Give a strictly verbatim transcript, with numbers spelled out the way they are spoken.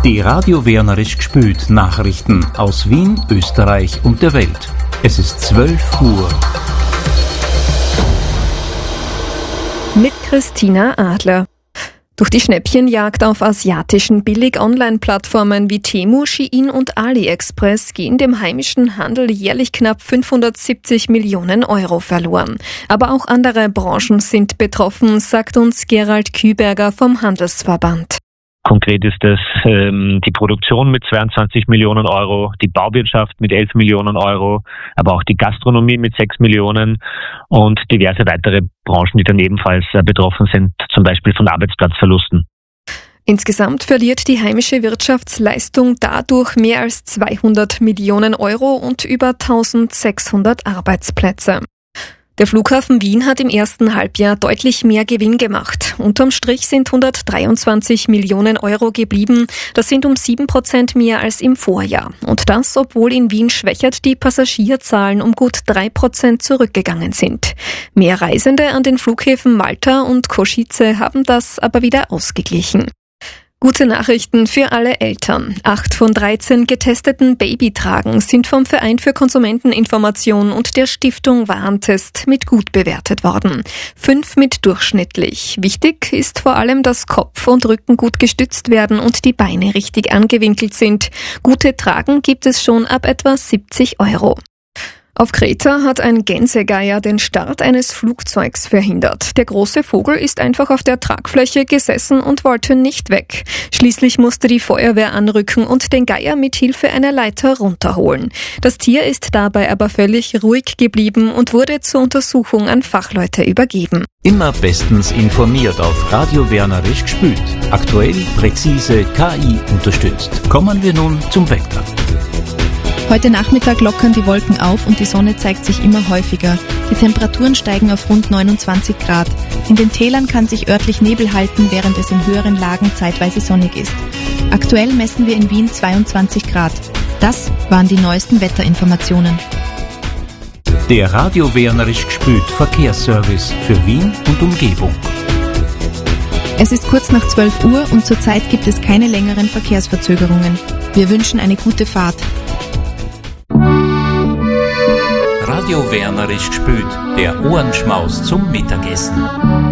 Die Radio Wernerisch gspült Nachrichten aus Wien, Österreich und der Welt. Es ist zwölf Uhr. Mit Christina Adler. Durch die Schnäppchenjagd auf asiatischen Billig-Online-Plattformen wie Temu, Shein und AliExpress gehen dem heimischen Handel jährlich knapp fünfhundertsiebzig Millionen Euro verloren. Aber auch andere Branchen sind betroffen, sagt uns Gerald Küberger vom Handelsverband. Konkret ist es ähm, die Produktion mit zweiundzwanzig Millionen Euro, die Bauwirtschaft mit elf Millionen Euro, aber auch die Gastronomie mit sechs Millionen und diverse weitere Branchen, die dann ebenfalls äh, betroffen sind, zum Beispiel von Arbeitsplatzverlusten. Insgesamt verliert die heimische Wirtschaftsleistung dadurch mehr als zweihundert Millionen Euro und über eintausendsechshundert Arbeitsplätze. Der Flughafen Wien hat im ersten Halbjahr deutlich mehr Gewinn gemacht. Unterm Strich sind hundertdreiundzwanzig Millionen Euro geblieben. Das sind um sieben Prozent mehr als im Vorjahr. Und das, obwohl in Wien schwächert die Passagierzahlen um gut drei Prozent zurückgegangen sind. Mehr Reisende an den Flughäfen Malta und Košice haben das aber wieder ausgeglichen. Gute Nachrichten für alle Eltern. Acht von dreizehn getesteten Babytragen sind vom Verein für Konsumenteninformation und der Stiftung Warentest mit gut bewertet worden. Fünf mit durchschnittlich. Wichtig ist vor allem, dass Kopf und Rücken gut gestützt werden und die Beine richtig angewinkelt sind. Gute Tragen gibt es schon ab etwa siebzig Euro. Auf Kreta hat ein Gänsegeier den Start eines Flugzeugs verhindert. Der große Vogel ist einfach auf der Tragfläche gesessen und wollte nicht weg. Schließlich musste die Feuerwehr anrücken und den Geier mit Hilfe einer Leiter runterholen. Das Tier ist dabei aber völlig ruhig geblieben und wurde zur Untersuchung an Fachleute übergeben. Immer bestens informiert auf Radio Wernerisch gspült. Aktuell, präzise, K I unterstützt. Kommen wir nun zum Wetter. Heute Nachmittag lockern die Wolken auf und die Sonne zeigt sich immer häufiger. Die Temperaturen steigen auf rund neunundzwanzig Grad. In den Tälern kann sich örtlich Nebel halten, während es in höheren Lagen zeitweise sonnig ist. Aktuell messen wir in Wien zweiundzwanzig Grad. Das waren die neuesten Wetterinformationen. Der Radio Wernerisch gspült Verkehrsservice für Wien und Umgebung. Es ist kurz nach zwölf Uhr und zurzeit gibt es keine längeren Verkehrsverzögerungen. Wir wünschen eine gute Fahrt. Radio Wernerisch gspült, der Ohrenschmaus zum Mittagessen.